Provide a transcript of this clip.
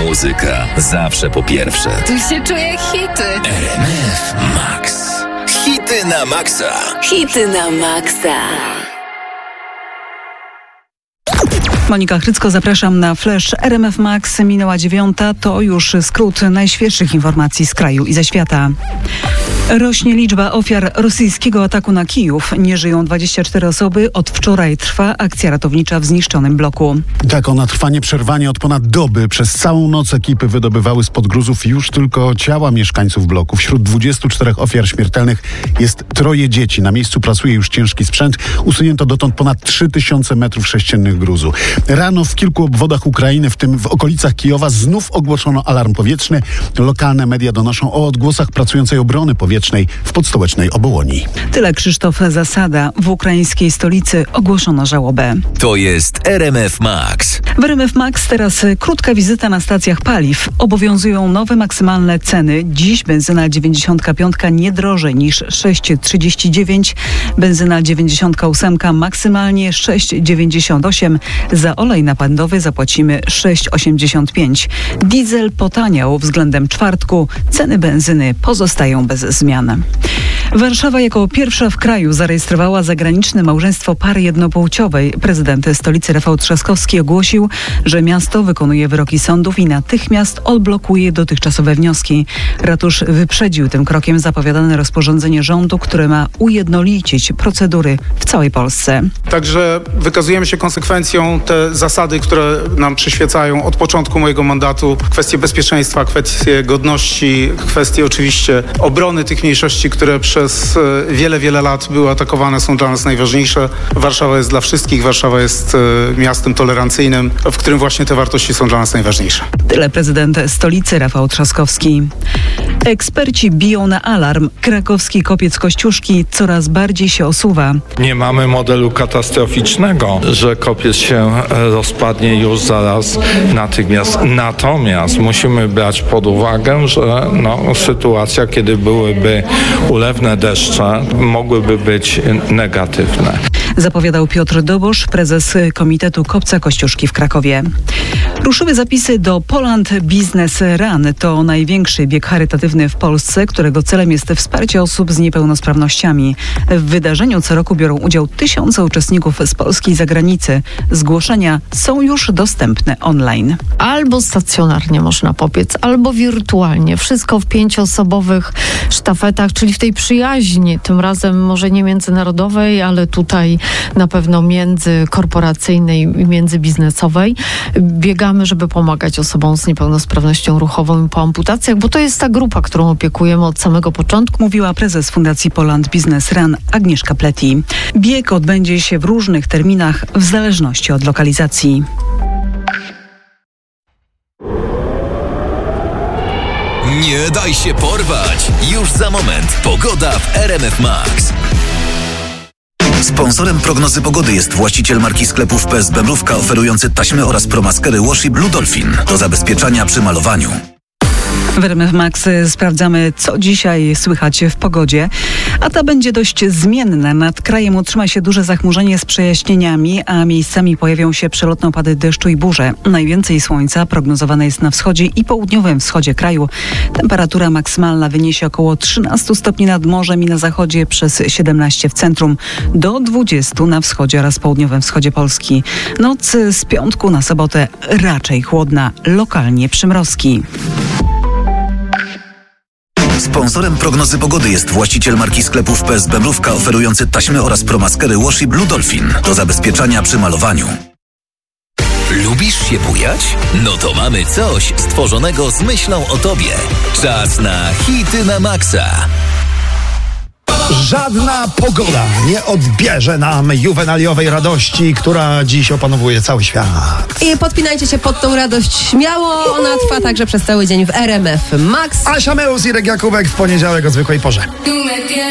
Muzyka zawsze po pierwsze. Tu się czuję hity. RMF Max. Hity na maksa. Hity na maksa. Monika Chrycko, zapraszam na Flash RMF Max. Minęła 9:00, to już skrót najświeższych informacji z kraju i ze świata. Rośnie liczba ofiar rosyjskiego ataku na Kijów. Nie żyją 24 osoby. Od wczoraj trwa akcja ratownicza w zniszczonym bloku. Tak, ona trwa nieprzerwanie od ponad doby. Przez całą noc ekipy wydobywały spod gruzów już tylko ciała mieszkańców bloku. Wśród 24 ofiar śmiertelnych jest 3 dzieci. Na miejscu pracuje już ciężki sprzęt. Usunięto dotąd ponad 3000 metrów sześciennych gruzu. Rano w kilku obwodach Ukrainy, w tym w okolicach Kijowa, znów ogłoszono alarm powietrzny. Lokalne media donoszą o odgłosach pracującej obrony powietrznej w podstołecznej Obołoni. Tyle Krzysztof Zasada. W ukraińskiej stolicy ogłoszono żałobę. To jest RMF Max. W RMF Max teraz krótka wizyta na stacjach paliw. Obowiązują nowe maksymalne ceny. Dziś benzyna 95 nie drożej niż 6,39. Benzyna 98 maksymalnie 6,98. Za olej napędowy zapłacimy 6,85. Diesel potaniał względem czwartku. Ceny benzyny pozostają bez zmian. Warszawa jako pierwsza w kraju zarejestrowała zagraniczne małżeństwo pary jednopłciowej. Prezydent stolicy Rafał Trzaskowski ogłosił, że miasto wykonuje wyroki sądów i natychmiast odblokuje dotychczasowe wnioski. Ratusz wyprzedził tym krokiem zapowiadane rozporządzenie rządu, które ma ujednolicić procedury w całej Polsce. Także wykazujemy się konsekwencją. Te zasady, które nam przyświecają od początku mojego mandatu, kwestie bezpieczeństwa, kwestie godności, kwestie oczywiście obrony tych mniejszości, które przez wiele lat były atakowane, są dla nas najważniejsze. Warszawa jest dla wszystkich. Warszawa jest miastem tolerancyjnym, w którym właśnie te wartości są dla nas najważniejsze. Tyle prezydent stolicy Rafał Trzaskowski. Eksperci biją na alarm. Krakowski kopiec Kościuszki coraz bardziej się osuwa. Nie mamy modelu katastroficznego, że kopiec się rozpadnie już zaraz natychmiast. Natomiast musimy brać pod uwagę, że sytuacja, kiedy byłyby ulewne deszcze, mogłyby być negatywne. Zapowiadał Piotr Dobosz, prezes Komitetu Kopca Kościuszki w Krakowie. Ruszyły zapisy do Poland Business Run. To największy bieg charytatywny w Polsce, którego celem jest wsparcie osób z niepełnosprawnościami. W wydarzeniu co roku biorą udział tysiące uczestników z Polski i zagranicy. Zgłoszenia są już dostępne online. Albo stacjonarnie można pobiec, albo wirtualnie. Wszystko w 5-osobowych sztafetach, czyli w tej przyjaźni, tym razem może nie międzynarodowej, ale tutaj na pewno międzykorporacyjnej i międzybiznesowej. Biegamy, żeby pomagać osobom z niepełnosprawnością ruchową i po amputacjach, bo to jest ta grupa, którą opiekujemy od samego początku. Mówiła prezes Fundacji Poland Business Run Agnieszka Pleti. Bieg odbędzie się w różnych terminach w zależności od lokalizacji. Nie daj się porwać. Już za moment pogoda w RMF Max. Sponsorem prognozy pogody jest właściciel marki sklepów PSB Mrówka, oferujący taśmy oraz promaskery Washi Blue Dolphin do zabezpieczania przy malowaniu. W RMF Max sprawdzamy, co dzisiaj słychać w pogodzie, a ta będzie dość zmienna. Nad krajem utrzyma się duże zachmurzenie z przejaśnieniami, a miejscami pojawią się przelotne opady deszczu i burze. Najwięcej słońca prognozowane jest na wschodzie i południowym wschodzie kraju. Temperatura maksymalna wyniesie około 13 stopni nad morzem i na zachodzie, przez 17 w centrum, do 20 na wschodzie oraz południowym wschodzie Polski. Noc z piątku na sobotę raczej chłodna, lokalnie przymrozki. Sponsorem prognozy pogody jest właściciel marki sklepów PSB Mrówka, oferujący taśmy oraz promaskery Washi Blue Dolphin do zabezpieczania przy malowaniu. Lubisz się bujać? No to mamy coś stworzonego z myślą o tobie. Czas na hity na maksa. Żadna pogoda nie odbierze nam juwenaliowej radości, która dziś opanowuje cały świat. I podpinajcie się pod tą radość śmiało. Ona trwa także przez cały dzień w RMF Max. Asia Meus i Irek Jakubek w poniedziałek o zwykłej porze.